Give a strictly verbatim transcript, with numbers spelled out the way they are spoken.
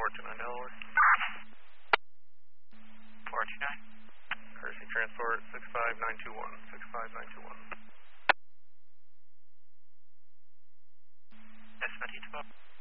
four two nine Delaware. four two nine. Courtesy transport six five nine two one. six five nine two one. S ninety twelve.